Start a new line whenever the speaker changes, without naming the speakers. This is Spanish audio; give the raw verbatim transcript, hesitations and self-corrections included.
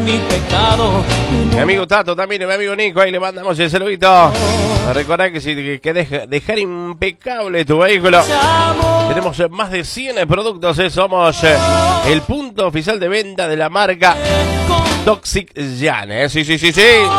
mi pecado.
Mi amigo Tato también, y mi amigo Nico, ahí le mandamos el saludito. Recordá que si querés dejar impecable tu vehículo, tenemos más de cien productos, ¿eh? Somos eh, el punto oficial de venta de la marca Toxic Jan, ¿eh? Sí, sí, sí, sí.